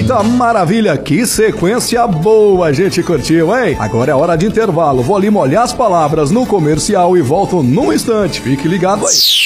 Eita maravilha, que sequência boa a gente curtiu, hein? Agora é hora de intervalo, vou ali molhar as palavras no comercial e volto num instante, fique ligado aí.